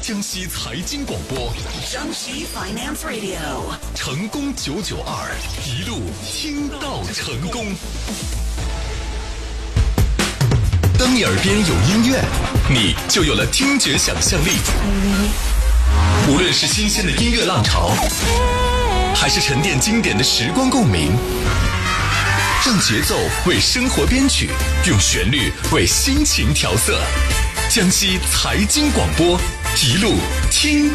江西财经广播， 江西 Finance Radio， 成功992，一路听到成功。当你耳边有音乐，你就有了听觉想象力。无论是新鲜的音乐浪潮，还是沉淀经典的时光共鸣，让节奏为生活编曲，用旋律为心情调色。江西财经广播，一路听